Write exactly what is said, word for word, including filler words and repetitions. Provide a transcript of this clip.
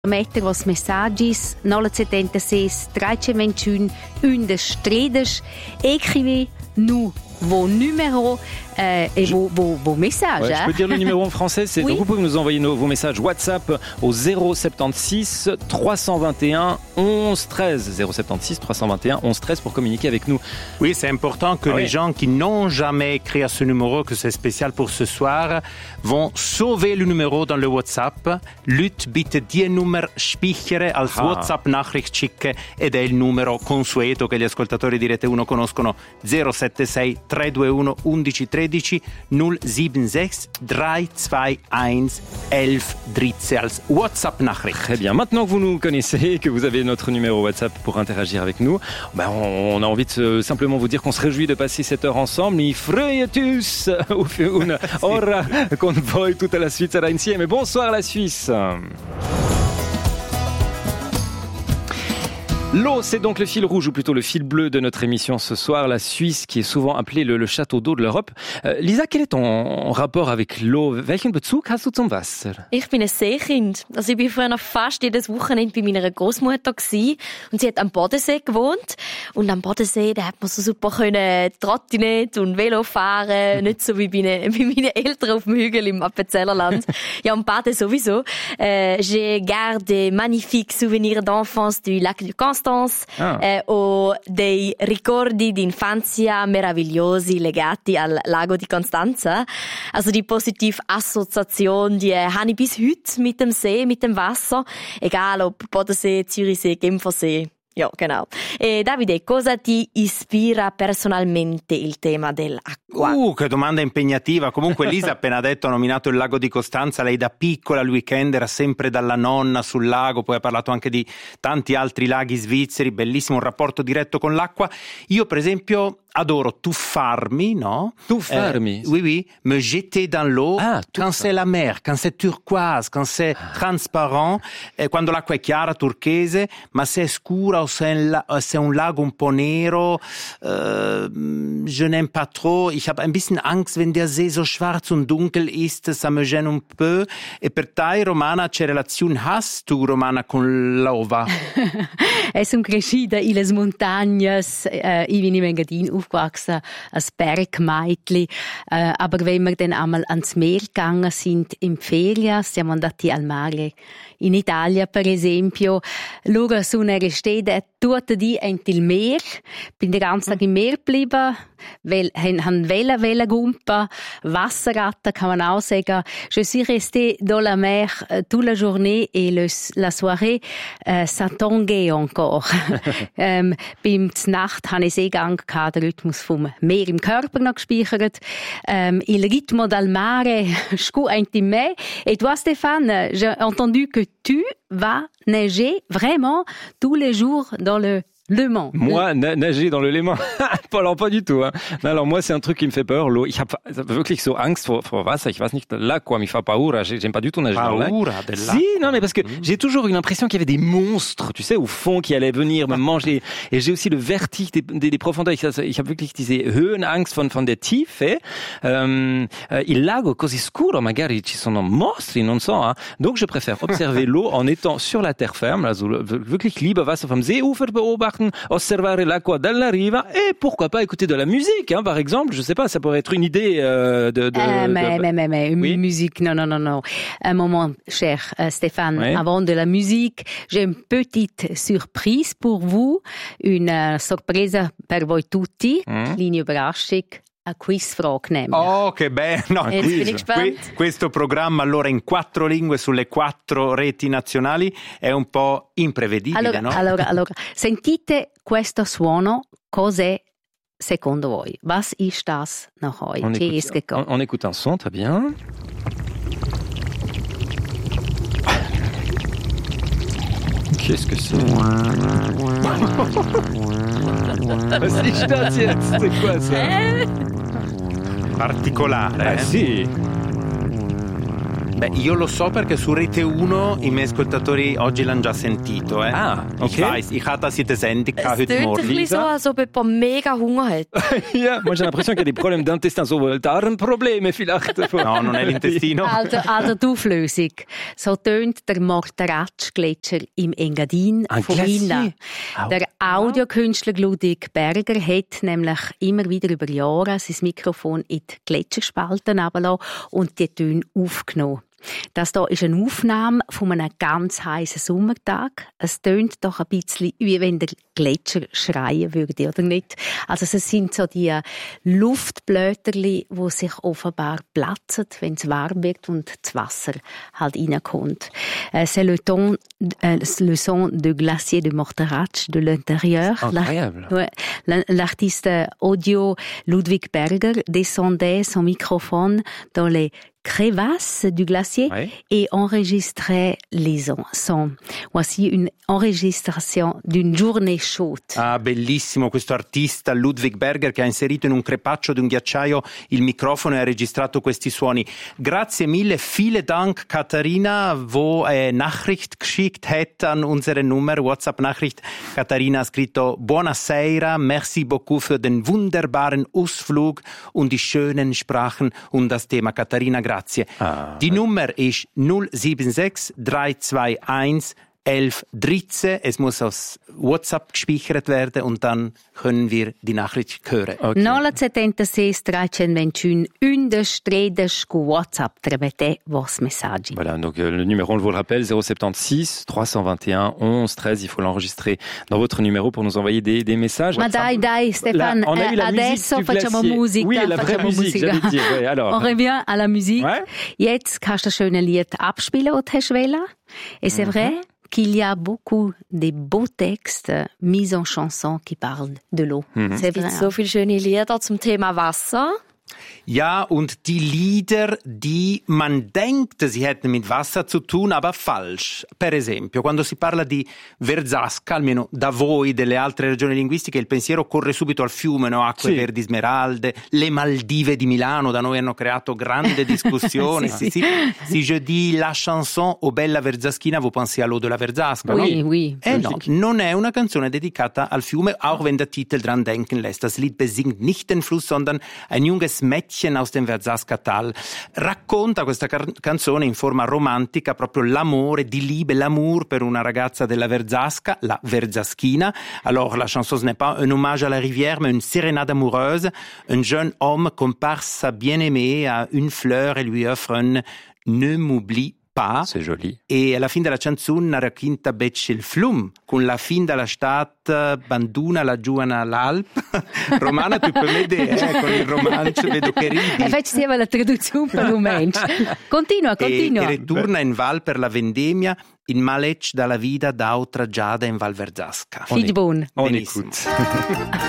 Mettere os messaggis nove settantasei trecentosventuno undici tredici. Écrivez nous vos numéros euh, et je... vos, vos, vos messages. Ouais, hein? Je peux dire le numéro en français. C'est... Oui. Donc vous pouvez nous envoyer nos, vos messages WhatsApp au zéro soixante-seize trois cent vingt et un onze treize. zéro soixante-seize trois cent vingt et un onze treize pour communiquer avec nous. Oui, c'est important que ah les oui. gens qui n'ont jamais écrit à ce numéro, que c'est spécial pour ce soir, vont sauver le numéro dans le WhatsApp. Lut bitte die Nummer spichere als ah. WhatsApp-Nachricht schicke ed è il numero consueto che gli ascoltatori di Rete uno conoscono. zero settantasei tre due uno undici tredici zero settantasei tre due uno elf dreize als WhatsApp-Nachricht. Très bien. Maintenant que vous nous connaissez, que vous avez notre numéro WhatsApp pour interagir avec nous, ben on a envie de se, simplement vous dire qu'on se réjouit de passer cette heure ensemble. Ich freue mich auf une ora con voi tutta la Svizzera insieme. Bonsoir la Suisse. L'eau, c'est donc le fil rouge, ou plutôt le fil bleu de notre émission ce soir, la Suisse, qui est souvent appelée le, le château d'eau de l'Europe. Euh, Lisa, quel est ton rapport avec l'eau? Welchen Bezug hast du zum Wasser? Ich bin ein Seekind. Also ich bin früher noch fast jedes Wochenende bei meiner Großmutter gsi und sie hat am Bodensee gewohnt. Und am Bodensee, da hat man so super können Trottinett und Velo fahren, nicht so wie bei, ne, bei meinen Eltern auf dem Hügel im Appenzellerland. Ja, und Baden sowieso. Euh, j'ai gardé magnifiques souvenirs d'enfance du lac du Constance. Ah. Eh, o dei ricordi di infanzia meravigliosi legati al lago di Constanza. Also die positive Assoziation, die äh, habe ich bis heute mit dem See, mit dem Wasser. Egal ob Bodensee, Zürichsee, Genfersee. Ja, genau. E Davide, cosa ti ispira personalmente il tema dell'acqua? Uh, che domanda impegnativa. Comunque Lisa ha appena detto, ha nominato il lago di Costanza. Lei da piccola al weekend era sempre dalla nonna sul lago, poi ha parlato anche di tanti altri laghi svizzeri, bellissimo, un rapporto diretto con l'acqua. Io per esempio adoro tuffarmi, no? Tuffarmi? Eh, oui, oui, me jeter dans l'eau ah, quand c'est la mer, quand c'est turquoise, quand c'est ah. transparent, eh, quando l'acqua è chiara, turchese, ma se è scura o se è un, la- se è un lago un po' nero, äh, je n'aime pas trop. Ich habe ein bisschen Angst, wenn der See so schwarz und dunkel ist, ça me gêne un peu. E per te, Romana, che relazione hast tu, Romana, con l'ova? Es sind crescida in les montagnes, äh, ich bin im Engadin aufgewachsen, als Bergmeitli. Äh, aber wenn wir dann einmal ans Meer gegangen sind, in Ferien, siamo andati al mare. In Italia, per esempio, loro sono restate tutte die entro il Meer. Bin den ganzen Tag im Meer geblieben, weil, haben Wellen, Wellen gumpen, Wasserratten, kann man auch sagen. Je suis restée dans la mer toute la journée et le, la soirée, euh, ça tanguait encore. ähm, beim Znacht hatte ich Seegang, den Rhythmus vom Meer im Körper noch gespeichert. Ähm, il rythme dal mare, scu intime. Et toi, Stéphane, j'ai entendu que tu vas neiger vraiment tous les jours dans le Le Mans. Moi, na- nager dans le Léman? Alors, pas du tout. Hein. Alors, moi, c'est un truc qui me fait peur, l'eau. Ich habe wirklich so Angst vor, vor Wasser. Ich weiß nicht, là, quoi, mi fa paura. J'aime pas du tout nager dans le lac. Paura del lac. Si, non, mais parce que mmh. j'ai toujours eu l'impression qu'il y avait des monstres, tu sais, au fond, qui allaient venir me manger. Et j'ai aussi le vertige des, des, des profondeurs. Ich, ich habe wirklich diese Höhenangst von, von der Tiefe. Ähm, il lago così scuro, magari ci sono mostri, non so. Hein. Donc, je préfère observer l'eau en étant sur la terre ferme, also wirklich lieber Wasser vom Seeufer beobachten, osservare l'acqua dalla riva et pourquoi pas écouter de la musique, hein, par exemple. Je sais pas, ça pourrait être une idée euh, de... de, euh, mais, de... mais, mais, mais, oui? musique, non, non, non, non. Un moment, cher euh, Stéphane, oui? Avant de la musique, j'ai une petite surprise pour vous, une uh, sorpresa per voi tutti, mm. kleine Überraschung. A quizfrage nämlich. Oh, che bello! Jetzt bin ich gespannt. Questo programma allora in quattro lingue sulle quattro reti nazionali è un po' imprevedibile, allora, no? Allora, allora, sentite questo suono, cos'è secondo voi? Was ist das nach euch? On, Che écoute, ist gekommen? on, on écoute un son, très bien. Qu'est-ce que c'est? Was ist das jetzt? C'est quoi ça? Particolare, Ah, eh? si. Beh, io lo so perché su Rete uno i miei ascoltatori oggi l'hanno già sentito. Eh. Ah, okay. Ich weiß, ich hatte das in der Sendung Es heute tönt Morgen. ein bisschen so, als ob jemand mega Hunger hat. Ja, moi j'ai l'impression qu'il y a des problèmes d'intestin, so Darmprobleme vielleicht. No, non è l'intestino. Also, also die Auflösung. So tönt der Morteratsch-Gletscher im Engadin Ein von Glacier. China. Oh. Der Audiokünstler Ludwig Berger hat nämlich immer wieder über Jahre sein Mikrofon in die Gletscherspalten runtergelassen und die Töne aufgenommen. Das hier ist eine Aufnahme von einem ganz heißen Sommertag. Es tönt doch ein bisschen, wie wenn der Gletscher schreien würde, oder nicht? Also es sind so die Luftblätterli, die sich offenbar platzen, wenn es warm wird und das Wasser halt reinkommt. C'est le ton, le son de glacier de Morteratsch de l'intérieur. Incroyable. L'artiste audio Ludwig Berger descendait son microphone dans les crevasses du glacier ouais. et enregistrait les sons. Voici une enregistration d'une journée chaude. Ah, bellissimo questo artista Ludwig Berger che ha inserito in un crepaccio di un ghiacciaio il microfono e ha registrato questi suoni. Grazie mille, vielen Dank Katharina, wo eine Nachricht geschickt hat an unsere Nummer, WhatsApp-Nachricht. Katharina ha scritto Buonasera, merci beaucoup für den wunderbaren Ausflug und die schönen Sprachen und das Thema. Katharina, grazie. Ah, die Nummer ist null sieben sechs drei zwei eins elf dreizehn. Es muss aus WhatsApp gespeichert werden und dann können wir die Nachricht hören. Okay. nolla settantasei trecentosventuno undici tredici con WhatsApp tramite vos messaggi. Voilà, donc euh, le numéro, on vous le rappelle, zéro soixante-seize trois cent vingt et un onze treize. Il faut l'enregistrer dans votre numéro pour nous envoyer des, des messages. Ma dai, dai, Stéphane, Là, on a eu la adesso musique du facciamo glacier. musica. Oui, la vraie facciamo musique, musica. j'allais dire. Ouais, alors. On revient à la musique. Ouais. Jetzt kannst du das schöne Lied abspielen, das du hast wollen. Et c'est Mhm. vrai qu'il y a beaucoup de beaux textes mis en chanson qui parlent de l'eau. Mhm. C'est Es gibt vrai. so viele schöne Lieder zum Thema Wasser. Ja, und die Lieder, die man denkt, sie hätten mit Wasser zu tun, aber falsch. Per esempio, quando si parla di Verzasca, almeno da voi delle altre regioni linguistiche, il pensiero corre subito al fiume, no? Acque sì. verdi smeralde, le Maldive di Milano, da noi hanno creato grande discussione. sì, sì, sì. Si je dis la chanson O Bella Verzaschina, vous pensez à l'eau de la Verzasca, Oui, no? oui. Eh no, non è una canzone dedicata al fiume, auch wenn der Titel dran denken lässt. Das Lied besingt nicht den Fluss, sondern ein junges Mädchen aus dem Verzasca-Tal. Racconta questa car- canzone in forma romantica proprio l'amore di Liebe, l'amour per una ragazza della Verzasca, la Verzaschina. Alors la chanson ce n'est pas un hommage à la rivière, mais une sérénade amoureuse. Un jeune homme compare sa bien-aimée à une fleur et lui offre un Ne m'oublie pas. C'est joli. E alla fine della canzone racconta becce il flum, con la fin della stat banduna la giovane l'Alp. Romana, tu puoi vedere, eh, con il romanzo, vedo che ridi. E facci la traduzione per rumensch. Continua, continua. E, e ritorna in Val per la vendemmia, in malec dalla vita da outra giada in Val Verzasca. Figli buon. On Benissimo. écoute.